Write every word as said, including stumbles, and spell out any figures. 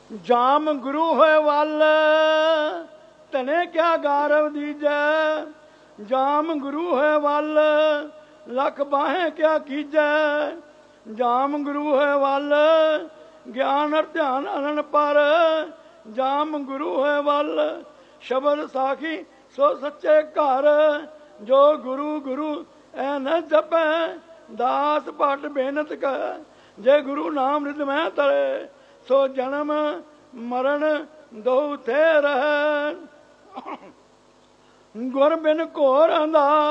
ਜਾਮ ਗੁਰੂ ਹੋਏ ਵੱਲ ਧਨੇ ਕਿਆ ਗਾਰਵ ਦੀਜੈ। ਜਾਮ ਗੁਰੂ ਹੋਏ ਵੱਲ ਲੱਖ ਬਾਹੇ ਕਿਆ ਕੀਜੈ। ਜਾਮ ਗੁਰੂ ਹੋਏ ਵੱਲ ਗਿਆਨ ਅਰ ਧਿਆਨ ਅਨਨ ਪਰ। ਜਾਮ ਗੁਰੂ ਹੋਏ ਵੱਲ ਸ਼ਬਦ ਸਾਖੀ ਸੋ ਸੱਚੇ ਘਰ। ਜੋ ਗੁਰੂ ਗੁਰੂ ਐ ਨ ਜਪੈ ਦਾਸ ਭਟ ਬੇਨਤ ਕੈ। ਜੇ ਗੁਰੂ ਨਾਮ ਰਿਦ ਮੈਂ ਤਰੇ ਸੋ ਜਨਮ ਮਰਨ ਦੋ ਥੇ ਰਹਿ। ਗੁਰ ਬਿਨ ਘੋਰ ਅੰਧਾ